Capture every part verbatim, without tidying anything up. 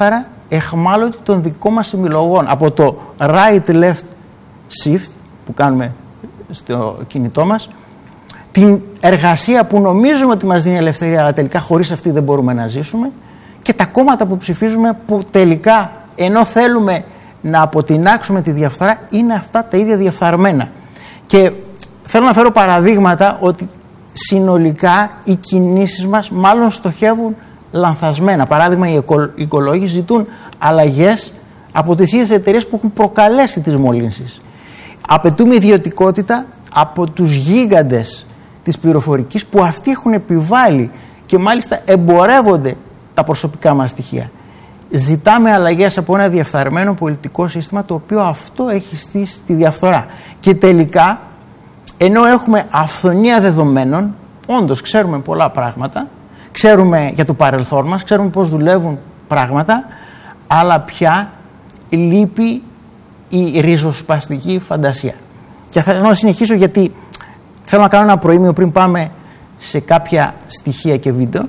ξεκάθαρα εχμάλωτη των δικών μας επιλογών. Από το right-left shift που κάνουμε στο κινητό μας, την εργασία που νομίζουμε ότι μας δίνει ελευθερία, αλλά τελικά χωρίς αυτή δεν μπορούμε να ζήσουμε, και τα κόμματα που ψηφίζουμε που τελικά, ενώ θέλουμε να αποτινάξουμε τη διαφθορά, είναι αυτά τα ίδια διαφθαρμένα. Και θέλω να φέρω παραδείγματα ότι συνολικά οι κινήσεις μας μάλλον στοχεύουν λανθασμένα. Παράδειγμα, οι οικολόγοι ζητούν αλλαγές από τις ίδιες εταιρείες που έχουν προκαλέσει τις μολύνσεις. Απαιτούμε ιδιωτικότητα από τους γίγαντες της πληροφορικής που αυτοί έχουν επιβάλει και μάλιστα εμπορεύονται τα προσωπικά μας στοιχεία. Ζητάμε αλλαγές από ένα διαφθαρμένο πολιτικό σύστημα, το οποίο αυτό έχει στήσει τη διαφθορά. Και τελικά, ενώ έχουμε αυθονία δεδομένων, όντως ξέρουμε πολλά πράγματα, ξέρουμε για το παρελθόν μας, ξέρουμε πώς δουλεύουν πράγματα, αλλά πια λείπει η ριζοσπαστική φαντασία. Και θέλω να συνεχίσω, γιατί θέλω να κάνω ένα προήμιο πριν πάμε σε κάποια στοιχεία και βίντεο.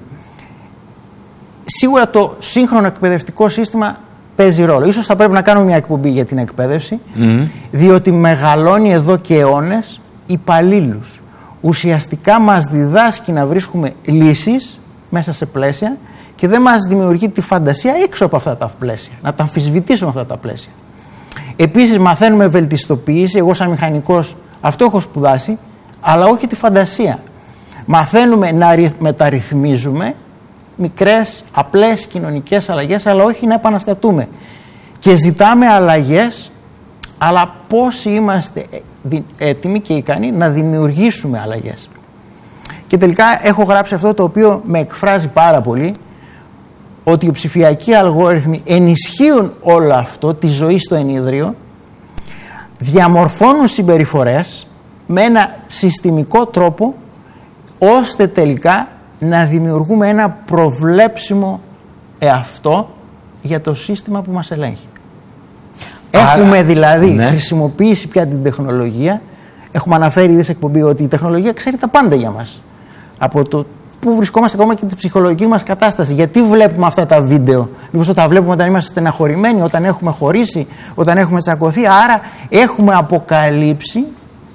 Σίγουρα το σύγχρονο εκπαιδευτικό σύστημα παίζει ρόλο. Ίσως θα πρέπει να κάνουμε μια εκπομπή για την εκπαίδευση, mm. διότι μεγαλώνει εδώ και αιώνες υπαλλήλους. Ουσιαστικά μας διδάσκει να βρίσκουμε λύσεις μέσα σε πλαίσια και δεν μας δημιουργεί τη φαντασία έξω από αυτά τα πλαίσια, να τα αμφισβητήσουμε αυτά τα πλαίσια. Επίσης μαθαίνουμε βελτιστοποίηση, εγώ σαν μηχανικός αυτό έχω σπουδάσει, αλλά όχι τη φαντασία. Μαθαίνουμε να μεταρρυθμίζουμε μικρές, απλές κοινωνικές αλλαγές, αλλά όχι να επαναστατούμε. Και ζητάμε αλλαγές, αλλά πόσοι είμαστε έτοιμοι και ικανοί να δημιουργήσουμε αλλαγές. Και τελικά έχω γράψει αυτό το οποίο με εκφράζει πάρα πολύ, ότι οι ψηφιακοί αλγόριθμοι ενισχύουν όλο αυτό, τη ζωή στο ενίδριο, διαμορφώνουν συμπεριφορές με ένα συστημικό τρόπο, ώστε τελικά να δημιουργούμε ένα προβλέψιμο εαυτό για το σύστημα που μας ελέγχει. Άρα, έχουμε δηλαδή ναι. χρησιμοποιήσει πια την τεχνολογία. Έχουμε αναφέρει ήδη σε εκπομπή ότι η τεχνολογία ξέρει τα πάντα για μας. Από το πού βρισκόμαστε, ακόμα και την ψυχολογική μας κατάσταση. Γιατί βλέπουμε αυτά τα βίντεο? Μήπως όταν βλέπουμε όταν είμαστε στεναχωρημένοι, όταν έχουμε χωρίσει, όταν έχουμε τσακωθεί? Άρα έχουμε αποκαλύψει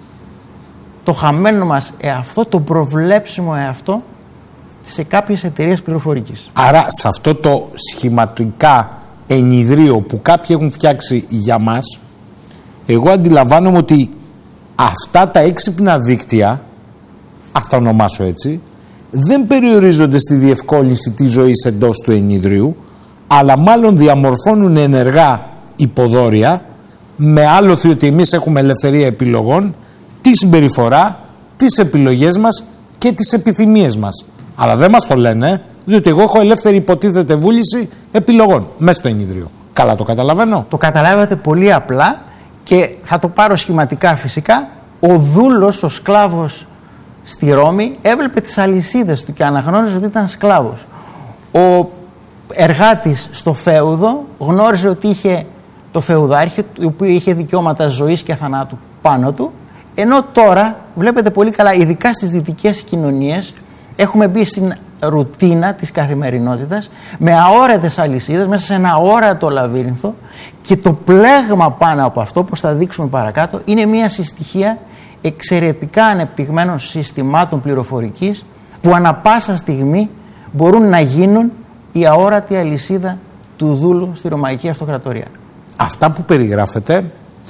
το χαμένο μας εαυτό, το προβλέψιμο εαυτό σε κάποιες εταιρείες πληροφορικής. Άρα σε αυτό το σχηματικά ενιδρίο που κάποιοι έχουν φτιάξει για μας, εγώ αντιλαμβάνομαι ότι αυτά τα έξυπνα δίκτυα, ας τα ονομάσω έτσι, δεν περιορίζονται στη διευκόλυνση της ζωής εντός του ενιδρίου, αλλά μάλλον διαμορφώνουν ενεργά υποδόρια με άλοθη ότι εμείς έχουμε ελευθερία επιλογών, τη συμπεριφορά, τις επιλογές μας και τις επιθυμίες μας. Αλλά δεν μας το λένε, διότι εγώ έχω ελεύθερη υποτίθεται βούληση επιλογών μέσα στο ενίδριο. Καλά το καταλαβαίνω? Το καταλάβατε πολύ απλά και θα το πάρω σχηματικά φυσικά. Ο δούλος, ο σκλάβος στη Ρώμη έβλεπε τις αλυσίδες του και αναγνώριζε ότι ήταν σκλάβος. Ο εργάτης στο φέουδο γνώριζε ότι είχε το φεουδάρχη, το οποίο είχε δικαιώματα ζωής και θανάτου πάνω του, ενώ τώρα βλέπετε πολύ καλά, ειδικά στις δυτικές κοινωνίες, έχουμε μπει στην ρουτίνα της καθημερινότητας με αόρατες αλυσίδες μέσα σε ένα αόρατο λαβύρινθο, και το πλέγμα πάνω από αυτό, όπως θα δείξουμε παρακάτω, είναι μια συστοιχία εξαιρετικά ανεπτυγμένων συστημάτων πληροφορικής που ανα πάσα στιγμή μπορούν να γίνουν η αόρατη αλυσίδα του δούλου στη Ρωμαϊκή Αυτοκρατορία. Αυτά που περιγράφετε,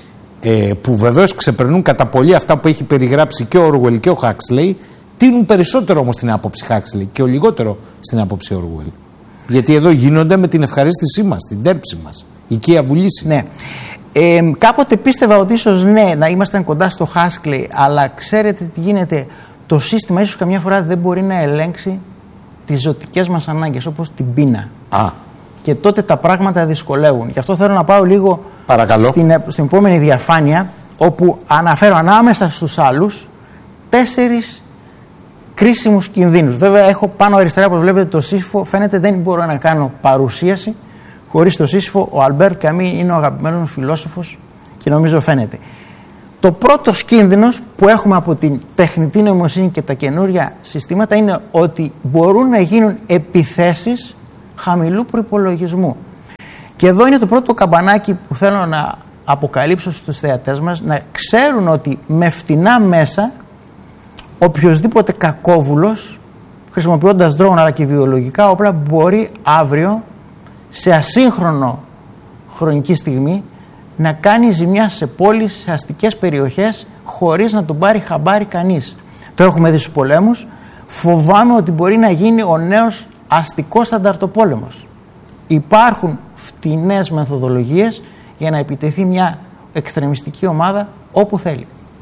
ε, που βεβαίως ξεπερνούν κατά πολύ αυτά που έχει περιγράψει και ο Όργουελ και ο Χάξλεϊ, τείνουν περισσότερο όμως στην άποψη Χάξλεϊ και ο λιγότερο στην άποψη Όργουελ. Γιατί εδώ γίνονται με την ευχαρίστησή μας, την τέρψη μας, οικία βουλήση. Ναι. Ε, κάποτε πίστευα ότι ίσως ναι, να ήμασταν κοντά στο Χάξλεϊ, αλλά ξέρετε τι γίνεται? Το σύστημα ίσως καμιά φορά δεν μπορεί να ελέγξει τις ζωτικές μας ανάγκες, όπως την πείνα. Α. Και τότε τα πράγματα δυσκολεύουν. Γι' αυτό θέλω να πάω λίγο στην, στην επόμενη διαφάνεια, όπου αναφέρω ανάμεσα στους άλλους τέσσερις κρίσιμους κινδύνους. Βέβαια έχω πάνω αριστερά, όπως βλέπετε, το Σύσυφο. Φαίνεται δεν μπορώ να κάνω παρουσίαση χωρίς το Σύσυφο. Ο Αλμπέρτ Καμί είναι ο αγαπημένος μου φιλόσοφος και νομίζω φαίνεται. Το πρώτος κίνδυνος που έχουμε από την τεχνητή νοημοσύνη και τα καινούρια συστήματα είναι ότι μπορούν να γίνουν επιθέσεις χαμηλού προϋπολογισμού. Και εδώ είναι το πρώτο καμπανάκι που θέλω να αποκαλύψω στους θεατές μας, να ξέρουν ότι με φτηνά μέσα οποιοσδήποτε κακόβουλος, χρησιμοποιώντας ντρόουν αλλά και βιολογικά όπλα, μπορεί αύριο σε ασύγχρονο χρονική στιγμή να κάνει ζημιά σε πόλεις, σε αστικές περιοχές, χωρίς να τον πάρει χαμπάρι κανείς. Το έχουμε δει στους πολέμους. Φοβάμαι ότι μπορεί να γίνει ο νέος αστικός ανταρτοπόλεμος. Υπάρχουν φτηνές μεθοδολογίες για να επιτεθεί μια εξτρεμιστική ομάδα όπου θέλει.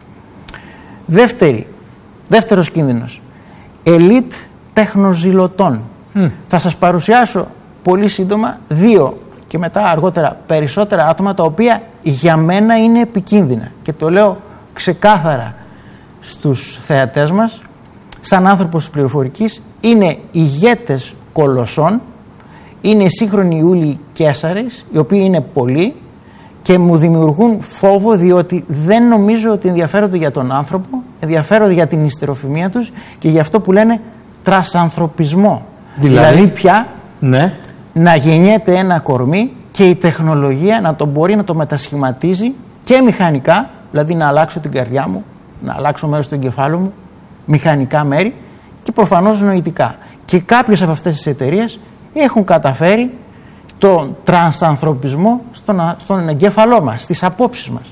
Δεύτερη, δεύτερος κίνδυνος. Ελίτ τεχνοζηλωτών. Mm. Θα σας παρουσιάσω πολύ σύντομα δύο και μετά αργότερα περισσότερα άτομα τα οποία για μένα είναι επικίνδυνα. Και το λέω ξεκάθαρα στους θεατές μας, σαν άνθρωπος της πληροφορικής, είναι ηγέτες κολοσσών, είναι οι σύγχρονοι Ιούλιοι Καίσαρες, οι οποίοι είναι πολλοί και μου δημιουργούν φόβο, διότι δεν νομίζω ότι ενδιαφέρονται για τον άνθρωπο, ενδιαφέρονται για την ιστεροφημία τους και για αυτό που λένε τρασανθρωπισμό. Δηλαδή, δηλαδή πια ναι. να γεννιέται ένα κορμί και η τεχνολογία να το μπορεί να το μετασχηματίζει και μηχανικά, δηλαδή να αλλάξω την καρδιά μου, να αλλάξω μέρος του εγκεφάλου μου, μηχανικά μέρη και προφανώς νοητικά. Και κάποιες από αυτές τις εταιρείες έχουν καταφέρει τον τρανσανθρωπισμό στον, στον εγκέφαλό μας, στις απόψεις μας.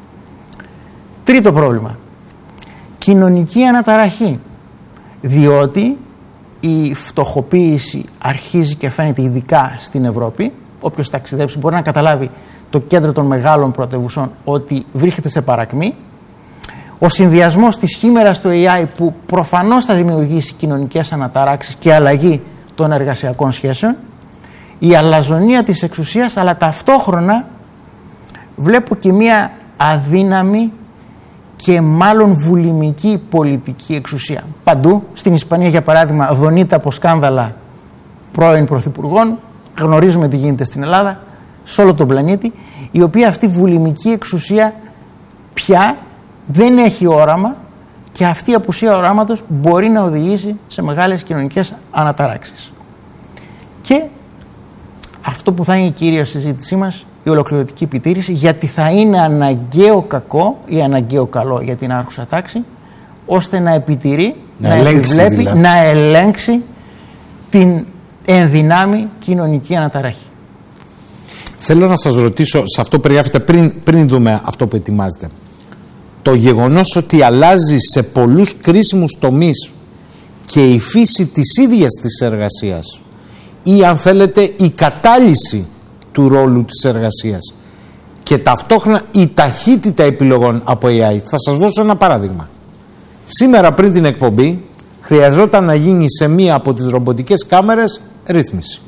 Τρίτο πρόβλημα. Κοινωνική αναταραχή. Διότι η φτωχοποίηση αρχίζει και φαίνεται ειδικά στην Ευρώπη. Όποιος ταξιδέψει μπορεί να καταλάβει το κέντρο των μεγάλων πρωτευουσών ότι βρίσκεται σε παρακμή. Ο συνδυασμός της χήμερας του έι άι που προφανώς θα δημιουργήσει κοινωνικές αναταράξεις και αλλαγή των εργασιακών σχέσεων, η αλαζονία της εξουσίας, αλλά ταυτόχρονα βλέπω και μία αδύναμη και μάλλον βουλημική πολιτική εξουσία. Παντού, στην Ισπανία για παράδειγμα, δονείται από σκάνδαλα πρώην πρωθυπουργών, γνωρίζουμε τι γίνεται στην Ελλάδα, σε όλο τον πλανήτη, η οποία αυτή βουλημική εξουσία πια δεν έχει όραμα και αυτή η απουσία οράματος μπορεί να οδηγήσει σε μεγάλες κοινωνικές αναταράξεις. Και αυτό που θα είναι η κύρια συζήτησή μας, η ολοκληρωτική επιτήρηση, γιατί θα είναι αναγκαίο κακό ή αναγκαίο καλό για την άρχουσα τάξη, ώστε να επιτηρεί, να, να επιβλέπει, δηλαδή. να ελέγξει την ενδυνάμει κοινωνική αναταραχή. Θέλω να σας ρωτήσω, σε αυτό περιγράφετε πριν, πριν δούμε αυτό που ετοιμάζετε. Το γεγονός ότι αλλάζει σε πολλούς κρίσιμους τομείς και η φύση της ίδιας της εργασίας ή αν θέλετε η κατάλυση του ρόλου της εργασίας και ταυτόχρονα η ταχύτητα επιλογών από έι άι. Θα σας δώσω ένα παράδειγμα. Σήμερα πριν την εκπομπή χρειαζόταν να γίνει σε μία από τις ρομποτικές κάμερες ρύθμιση.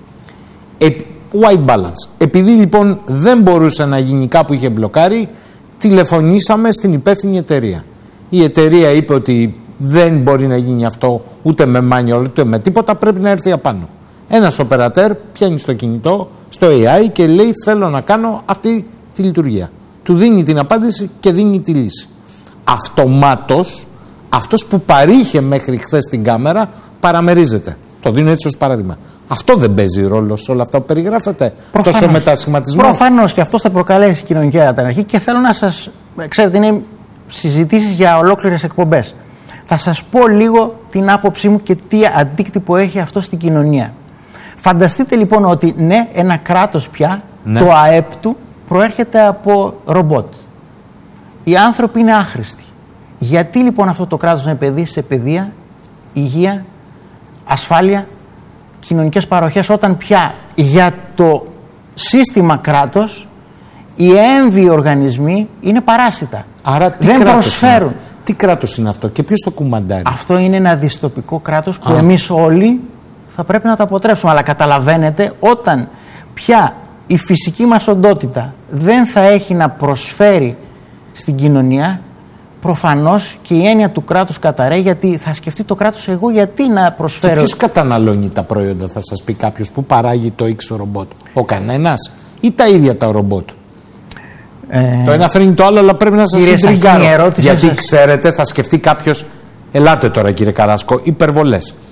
White balance. Επειδή λοιπόν δεν μπορούσε να γίνει, κάπου είχε μπλοκάρει, τηλεφωνήσαμε στην υπεύθυνη εταιρεία. Η εταιρεία είπε ότι δεν μπορεί να γίνει αυτό ούτε με manual ούτε με τίποτα, πρέπει να έρθει απάνω. Ένας οπερατέρ πιάνει στο κινητό, στο έι άι και λέει θέλω να κάνω αυτή τη λειτουργία. Του δίνει την απάντηση και δίνει τη λύση. Αυτομάτως αυτός που παρήχε μέχρι χθες την κάμερα παραμερίζεται. Το δίνω έτσι ως παράδειγμα. Αυτό δεν παίζει ρόλο σε όλα αυτά που περιγράφετε. Αυτός ο μετασχηματισμός. Προφανώς και αυτό θα προκαλέσει κοινωνική αναταραχή και θέλω να σας. Ξέρετε, είναι συζητήσεις για ολόκληρες εκπομπές. Θα σας πω λίγο την άποψή μου και τι αντίκτυπο έχει αυτό στην κοινωνία. Φανταστείτε λοιπόν ότι ναι, ένα κράτος πια, ναι. το ΑΕΠ του προέρχεται από ρομπότ. Οι άνθρωποι είναι άχρηστοι. Γιατί λοιπόν αυτό το κράτος να επενδύσει σε παιδεία, υγεία, ασφάλεια, κοινωνικές παροχές, όταν πια για το σύστημα κράτος οι έμβιοι οργανισμοί είναι παράσιτα. Άρα τι δεν προσφέρουν. Είναι, τι κράτος είναι αυτό και ποιος το κουμαντάρει? Αυτό είναι ένα δυστοπικό κράτος που Α. εμείς όλοι θα πρέπει να το αποτρέψουμε. Αλλά καταλαβαίνετε, όταν πια η φυσική μας οντότητα δεν θα έχει να προσφέρει στην κοινωνία, προφανώς και η έννοια του κράτους καταραίει, γιατί θα σκεφτεί το κράτος εγώ γιατί να προσφέρω. Και ποιος καταναλώνει τα προϊόντα, θα σας πει κάποιος, που παράγει το X ρομπότ? Ο κανένας ή τα ίδια τα ρομπότ? Ε, το ένα φέρνει το άλλο, αλλά πρέπει να σας συντριγκάρω. Γιατί σας... ξέρετε, θα σκεφτεί κάποιος, ελάτε τώρα κύριε Καράσκο, υπερβολές.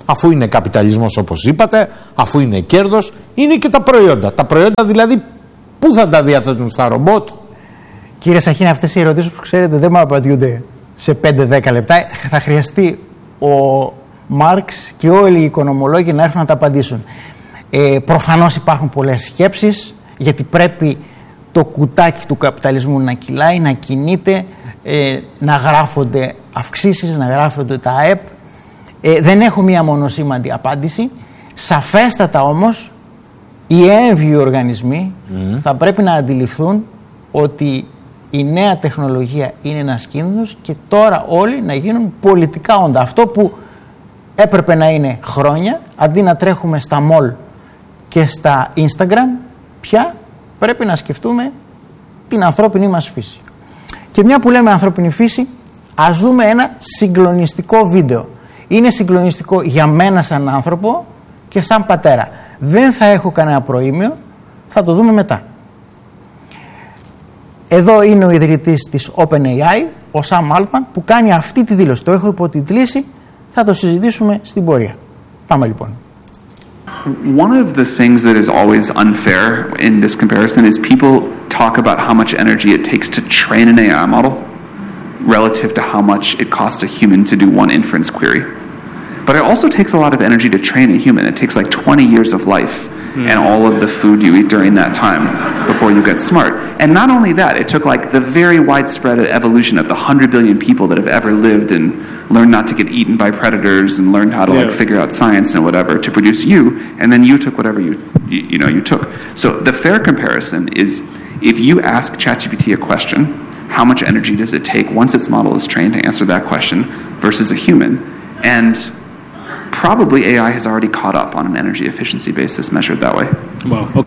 αφού είναι καπιταλισμός όπως είπατε, αφού είναι κέρδος, είναι και τα προϊόντα. Τα προϊόντα δηλαδή πού θα τα διαθέτουν, στα ρομπότ? Κύριε Σαχίνη, αυτές οι ερωτήσεις που ξέρετε δεν μου απαντιούνται σε πέντε δέκα λεπτά. Θα χρειαστεί ο Μάρξ και όλοι οι οικονομολόγοι να έρθουν να τα απαντήσουν. Ε, προφανώς υπάρχουν πολλές σκέψεις, γιατί πρέπει το κουτάκι του καπιταλισμού να κυλάει, να κινείται, ε, να γράφονται αυξήσεις, να γράφονται τα ΑΕΠ. Ε, δεν έχω μία μονοσήμαντη απάντηση. Σαφέστατα όμως οι έμβιοι οργανισμοί mm. θα πρέπει να αντιληφθούν ότι η νέα τεχνολογία είναι ένας κίνδυνος και τώρα όλοι να γίνουν πολιτικά όντα. Αυτό που έπρεπε να είναι χρόνια, αντί να τρέχουμε στα μολ και στα Instagram, πια πρέπει να σκεφτούμε την ανθρώπινη μας φύση. Και μια που λέμε ανθρώπινη φύση, ας δούμε ένα συγκλονιστικό βίντεο. Είναι συγκλονιστικό για μένα σαν άνθρωπο και σαν πατέρα. Δεν θα έχω κανένα προήμιο, θα το δούμε μετά. Εδώ είναι ο ιδρυτής της OpenAI, ο Sam Altman, που κάνει αυτή τη δήλωση. Το έχω υποτιτλήσει, θα το συζητήσουμε στην πορεία. Πάμε λοιπόν. One of the things that is always unfair in this comparison is people talk about how much energy it takes to train an A I model relative to how much it costs a human to do one inference query. But it also takes a lot of energy to train a human. It takes like twenty years of life mm. and all of the food you eat during that time before you get smart. And not only that, it took like the very widespread evolution of the one hundred billion people that have ever lived and learned not to get eaten by predators and learned how to yeah. like figure out science and whatever to produce you, and then you took whatever you, you you know you took. So the fair comparison is if you ask ChatGPT a question, how much energy does it take once its model is trained to answer that question versus a human? And probably A I has already caught up on an energy efficiency basis measured that way. Wow. Okay.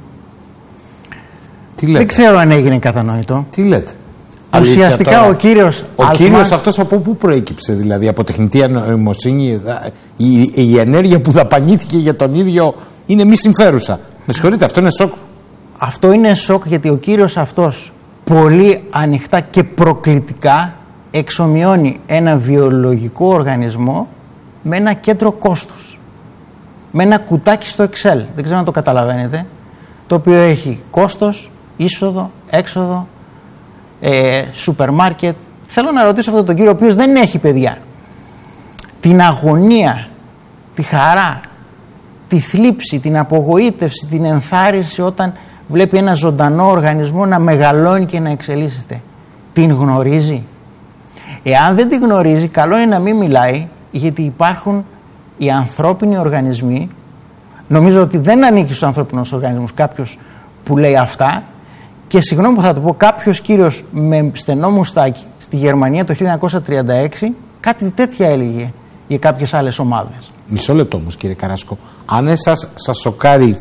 Δεν ξέρω αν έγινε κατανοητό. Τι λέτε? Ουσιαστικά τώρα, ο κύριος Ο Altman... κύριος αυτός από πού προέκυψε, δηλαδή από τεχνητή νοημοσύνη? Η, η ενέργεια που δαπανήθηκε για τον ίδιο είναι μη συμφέρουσα. Με συγχωρείτε, αυτό είναι σοκ. Αυτό είναι σοκ γιατί ο κύριος αυτός πολύ ανοιχτά και προκλητικά εξομοιώνει ένα βιολογικό οργανισμό με ένα κέντρο κόστους. Με ένα κουτάκι στο Excel, δεν ξέρω αν το καταλαβαίνετε, το οποίο έχει κόστος, είσοδο, έξοδο, ε, σούπερ μάρκετ. Θέλω να ρωτήσω αυτόν τον κύριο ο οποίος δεν έχει παιδιά. Την αγωνία, τη χαρά, τη θλίψη, την απογοήτευση, την ενθάρρυνση όταν βλέπει ένα ζωντανό οργανισμό να μεγαλώνει και να εξελίσσεται. Την γνωρίζει? Εάν δεν την γνωρίζει, καλό είναι να μην μιλάει, γιατί υπάρχουν οι ανθρώπινοι οργανισμοί. Νομίζω ότι δεν ανήκει στους ανθρώπινους οργανισμούς κάποιος που λέει αυτά. Και συγγνώμη που θα το πω, κάποιος κύριος με στενό μουστάκι στη Γερμανία το χίλια εννιακόσια τριάντα έξι κάτι τέτοια έλεγε για κάποιες άλλες ομάδες. Μισό λεπτό όμως, κύριε Καράσκο. Αν εσάς σας σοκάρει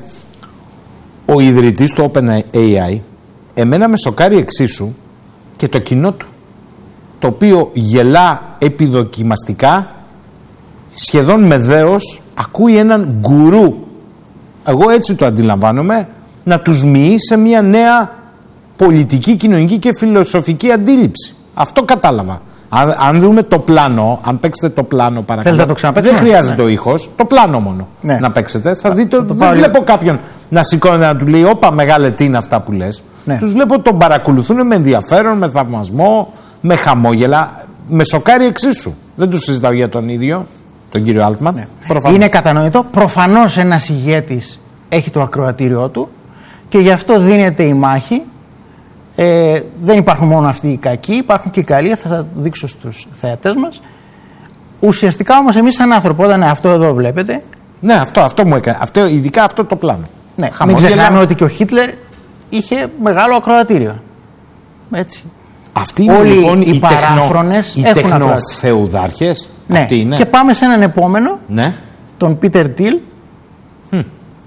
ο ιδρυτής του OpenAI, εμένα με σοκάρει εξίσου και το κοινό του, το οποίο γελά επιδοκιμαστικά, σχεδόν με δέος, ακούει έναν γκουρού, εγώ έτσι το αντιλαμβάνομαι, να τους μοιεί σε μια νέα πολιτική, κοινωνική και φιλοσοφική αντίληψη. Αυτό κατάλαβα. Αν, αν δούμε το πλάνο, αν παίξετε το πλάνο παρακαλώ, το δεν χρειάζεται ναι. ο ήχος, το πλάνο μόνο ναι. να παίξετε. Θα δείτε, το, το δεν βλέπω λίγο. Κάποιον να σηκώνει να του λέει όπα μεγάλε τι είναι αυτά που λες. Ναι. Τους βλέπω τον παρακολουθούν με ενδιαφέρον, με θαυμασμό, με χαμόγελα. Με σοκάρει εξίσου. Δεν του συζητάω για τον ίδιο, τον κύριο Altman. Ναι. Είναι κατανοητό. Προφανώς ένας ηγέτης έχει το ακροατήριό του και γι' αυτό δίνεται η μάχη. Ε, δεν υπάρχουν μόνο αυτοί οι κακοί, υπάρχουν και οι καλοί, θα τα δείξω στους θεατές μας. Ουσιαστικά όμως εμείς σαν άνθρωποι, όταν αυτό εδώ βλέπετε. Ναι, αυτό, αυτό μου έκανε. Αυτό, ειδικά αυτό το πλάνο. Ναι, μην ξεχνάμε ότι και ο Χίτλερ είχε μεγάλο ακροατήριο. Έτσι. Αυτοί είναι όλοι λοιπόν οι παράφρονες οι τεχνοφεουδάρχες. Ναι. Αυτοί είναι. Και πάμε σε έναν επόμενο, ναι. τον Πίτερ Τιλ. Hm.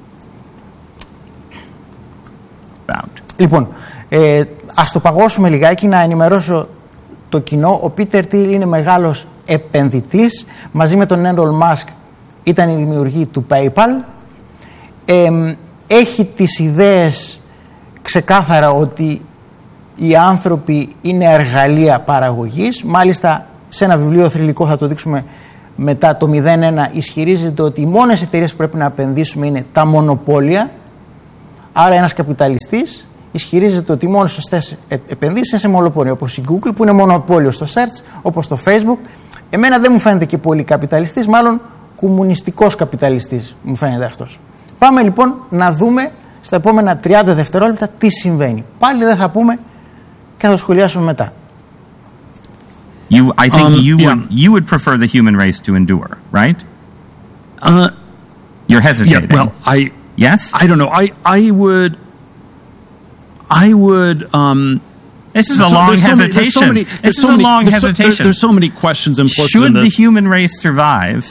Λοιπόν, ε, ας το παγώσουμε λιγάκι να ενημερώσω το κοινό. Ο Πίτερ Τιλ είναι μεγάλος επενδυτής. Μαζί με τον Elon Musk ήταν η δημιουργή του PayPal. Ε, έχει τις ιδέες ξεκάθαρα ότι οι άνθρωποι είναι εργαλεία παραγωγής. Μάλιστα σε ένα βιβλίο θρυλικό, θα το δείξουμε, μετά το μηδέν ένα ισχυρίζεται ότι οι μόνες εταιρείες που πρέπει να επενδύσουμε είναι τα μονοπόλια. Άρα ένας καπιταλιστής ισχυρίζεται ότι οι μόνες σωστές επενδύσεις είναι σε μονοπόλια, όπως η Google που είναι μονοπόλιο στο search, όπως το Facebook. Εμένα δεν μου φαίνεται και πολύ καπιταλιστής, μάλλον κομμουνιστικός καπιταλιστής μου φαίνεται αυτός. Πάμε λοιπόν να δούμε στα επόμενα τριάντα δευτερόλεπτα τι συμβαίνει. Πάλι δεν θα πούμε και θα το σχολιάσουμε μετά. You, I think um, you yeah. would you would prefer the human race to endure, right? Uh, You're hesitating. Yeah, well, I yes. I don't know. I I would I would um This is a so, long there's so many- there's hesitation. so many- This there's is so a many- long there's so- there- hesitation. There's so many questions implicit Should in the this. human race survive?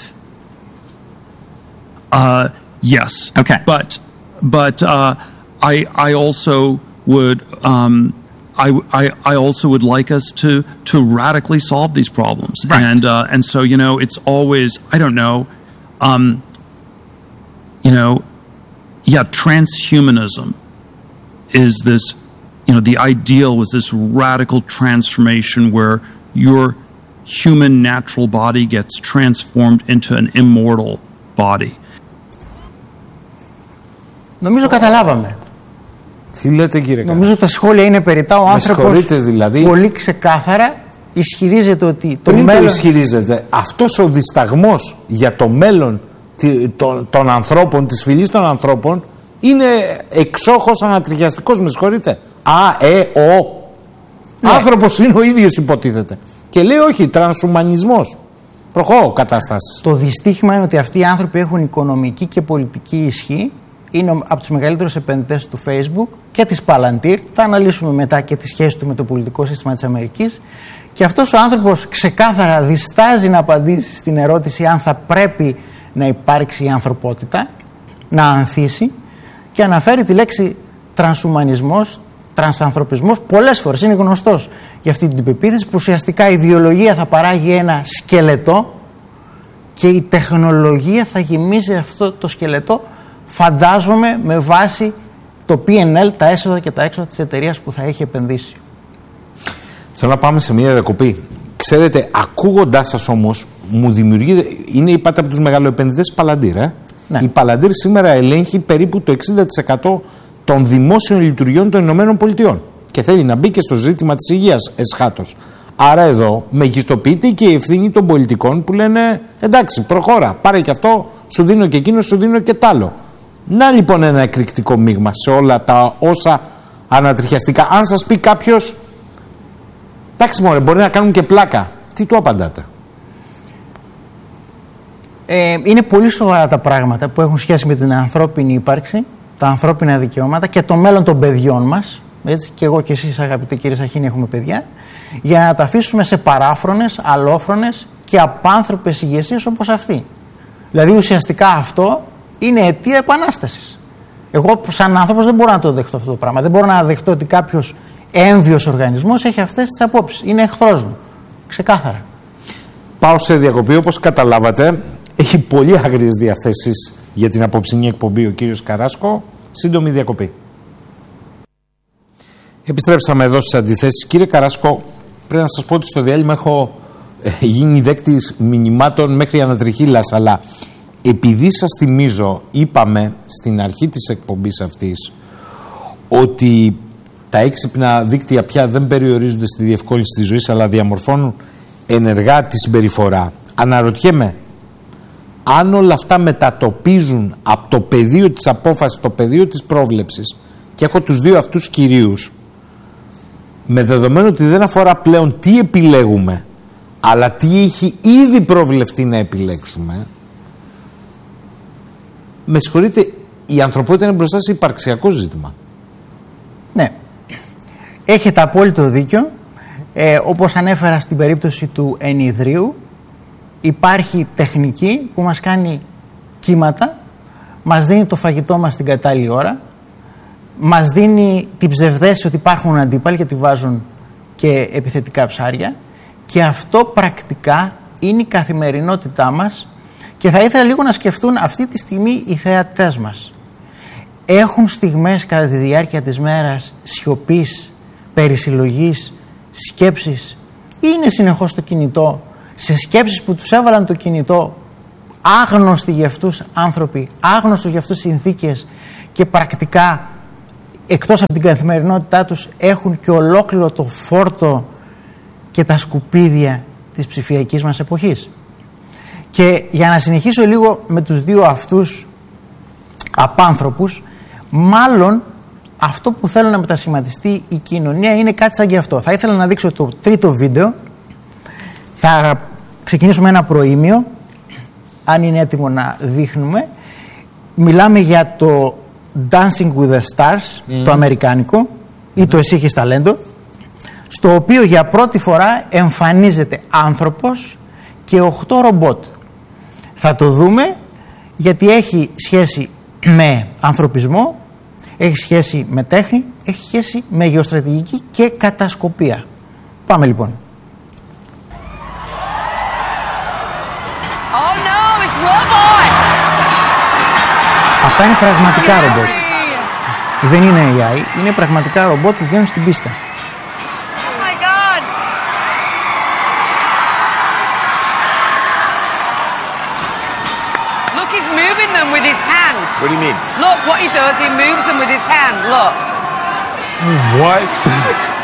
Uh, yes. Okay. But but uh, I I also would um, I, I I also would like us to to radically solve these problems. Right. And uh, and so you know it's always I don't know, um, you know, yeah, transhumanism is this, you know, the ideal was this radical transformation where your human natural body gets transformed into an immortal body. Νομίζω καταλάβαμε. Τι λέτε κύριε Καράσκο? Νομίζω τα σχόλια είναι περιττά. Ο άνθρωπος συγχωρείτε, δηλαδή, πολύ ξεκάθαρα ισχυρίζεται ότι το πριν μέλλον... το ισχυρίζεται, αυτός ο δισταγμός για το μέλλον των, των ανθρώπων, της φυλής των ανθρώπων, είναι εξόχως ανατριχιαστικός, με συγχωρείτε. Α, ε, ο. Ναι. Άνθρωπος είναι ο ίδιος υποτίθεται. Και λέει όχι, τρανσουμανισμός. Προχώ κατάσταση. Το δυστύχημα είναι ότι αυτοί οι άνθρωποι έχουν οικονομική και πολιτική ισχύ. Είναι από τους μεγαλύτερους επενδυτές του Facebook και της Palantir. Θα αναλύσουμε μετά και τη σχέση του με το πολιτικό σύστημα της Αμερικής. Και αυτός ο άνθρωπος ξεκάθαρα διστάζει να απαντήσει στην ερώτηση αν θα πρέπει να υπάρξει η ανθρωπότητα, να ανθίσει, και αναφέρει τη λέξη τρανσουμανισμός, τρανσανθρωπισμός πολλές φορές. Είναι γνωστός για αυτή την πεποίθηση που ουσιαστικά η βιολογία θα παράγει ένα σκελετό και η τεχνολογία θα γεμίζει αυτό το σκελετό, φαντάζομαι, με βάση το πι εν ελ, τα έσοδα και τα έξοδα της εταιρείας που θα έχει επενδύσει. Θέλω να πάμε σε μια διακοπή. Ξέρετε, ακούγοντάς σας όμως, μου δημιουργείται. Είναι, είπατε, από τους μεγαλοεπενδυτές Palantir, ε? Ναι. Η Palantir σήμερα ελέγχει περίπου το εξήντα τοις εκατό των δημόσιων λειτουργιών των Ηνωμένων Πολιτειών και θέλει να μπει και στο ζήτημα της υγείας εσχάτως. Άρα εδώ μεγιστοποιείται και η ευθύνη των πολιτικών που λένε εντάξει, προχώρα, πάρε και αυτό, σου δίνω και εκείνο, σου δίνω και τ' άλλο. Να λοιπόν ένα εκρηκτικό μείγμα σε όλα τα όσα ανατριχιαστικά. Αν σας πει κάποιος, εντάξει μωρέ, μπορεί να κάνουν και πλάκα, τι του απαντάτε? Ε, είναι πολύ σοβαρά τα πράγματα που έχουν σχέση με την ανθρώπινη ύπαρξη, τα ανθρώπινα δικαιώματα και το μέλλον των παιδιών μας. Έτσι, και εγώ και εσείς, αγαπητοί κύριε Σαχίνη, έχουμε παιδιά, για να τα αφήσουμε σε παράφρονες, αλόφρονες και απάνθρωπες ηγεσίες όπως αυτή. Δηλαδή ουσιαστικά αυτό είναι αιτία επανάστασης. Εγώ σαν άνθρωπος δεν μπορώ να το δεχτώ αυτό το πράγμα. Δεν μπορώ να δεχτώ ότι κάποιος έμβιος οργανισμός έχει αυτές τις απόψεις. Είναι εχθρός μου. Ξεκάθαρα. Πάω σε διακοπή, όπως καταλάβατε. Έχει πολύ άγριες διαθέσεις για την απόψινή εκπομπή ο κύριος Καράσκο. Σύντομη διακοπή. Επιστρέψαμε εδώ στις αντιθέσεις. Κύριε Καράσκο, πρέπει να σας πω ότι στο διάλειμμα έχω ε, γίνει δέκτης μηνυμάτων μέχρι ανατριχύλας, αλλά επειδή σας θυμίζω, είπαμε στην αρχή της εκπομπής αυτής ότι τα έξυπνα δίκτυα πια δεν περιορίζονται στη διευκόλυνση της ζωής, αλλά διαμορφώνουν ενεργά τη συμπεριφορά. Αναρωτιέμαι, αν όλα αυτά μετατοπίζουν από το πεδίο της απόφασης, το πεδίο της πρόβλεψης, και έχω τους δύο αυτούς κυρίους, με δεδομένο ότι δεν αφορά πλέον τι επιλέγουμε, αλλά τι έχει ήδη προβλεφτεί να επιλέξουμε, με συγχωρείτε, η ανθρωπότητα είναι μπροστά σε υπαρξιακό ζήτημα. Ναι. Έχετε απόλυτο δίκιο. Ε, όπως ανέφερα στην περίπτωση του ενιδρίου, υπάρχει τεχνική που μας κάνει κύματα, μας δίνει το φαγητό μας την κατάλληλη ώρα, μας δίνει την ψευδέστηση ότι υπάρχουν αντίπαλοι και τη βάζουν και επιθετικά ψάρια, και αυτό πρακτικά είναι η καθημερινότητά μας. Και θα ήθελα λίγο να σκεφτούν αυτή τη στιγμή οι θεατές μας. Έχουν στιγμές κατά τη διάρκεια της μέρας σιωπής, περισυλλογής, σκέψης, ή είναι συνεχώς στο κινητό σε σκέψεις που τους έβαλαν το κινητό άγνωστοι για αυτούς άνθρωποι, άγνωστοι για αυτούς συνθήκες και πρακτικά εκτός από την καθημερινότητά τους έχουν και ολόκληρο το φόρτο και τα σκουπίδια της ψηφιακής μας εποχής. Και για να συνεχίσω λίγο με τους δύο αυτούς απάνθρωπους, μάλλον αυτό που θέλω να μετασχηματιστεί η κοινωνία είναι κάτι σαν και αυτό. Θα ήθελα να δείξω το τρίτο βίντεο. Θα ξεκινήσουμε ένα προήμιο, αν είναι έτοιμο να δείχνουμε. Μιλάμε για το Dancing with the Stars, mm. το αμερικάνικο, mm. ή το Εσύ έχεις ταλέντο, στο οποίο για πρώτη φορά εμφανίζεται άνθρωπος και οχτώ ρομπότ. Θα το δούμε γιατί έχει σχέση με ανθρωπισμό, έχει σχέση με τέχνη, έχει σχέση με γεωστρατηγική και κατασκοπία. Πάμε λοιπόν. Oh no, it's robots. Αυτά είναι πραγματικά ρομπότ. Δεν είναι έι άι, είναι πραγματικά ρομπότ που βγαίνουν στην πίστα. Oh my god. Look, he's moving them with his hands. What do you mean? Look what he does, he moves them with his hand, look. What?